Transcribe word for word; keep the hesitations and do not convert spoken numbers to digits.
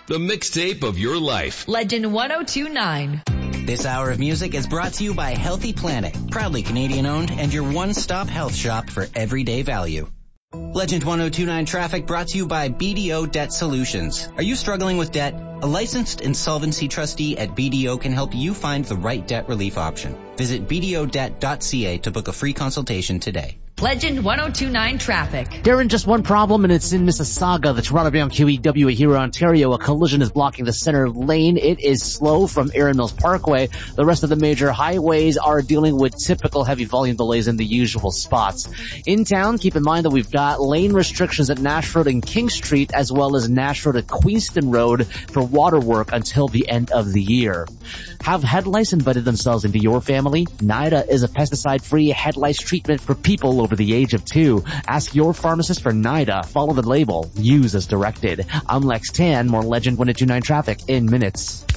the mixtape of your life. Legend one oh two point nine. This hour of music is brought to you by Healthy Planet, proudly Canadian owned and your one-stop health shop for everyday value. Legend one oh two point nine traffic brought to you by B D O Debt Solutions. Are you struggling with debt? A licensed insolvency trustee at B D O can help you find the right debt relief option. Visit b d o debt dot c a to book a free consultation today. Legend one oh two point nine traffic. Darren, just one problem, and it's in Mississauga, the Toronto-bound Q E W here in Ontario. A collision is blocking the center lane. It is slow from Erin Mills Parkway. The rest of the major highways are dealing with typical heavy volume delays in the usual spots. In town, keep in mind that we've got lane restrictions at Nash Road and King Street, as well as Nash Road at Queenston Road for water work until the end of the year. Have head lice invited themselves into your family? NIDA is a pesticide-free head lice treatment for people over the age of two. Ask your pharmacist for NIDA. Follow the label. Use as directed. I'm Lex Tan. More Legend one oh two point nine traffic in minutes.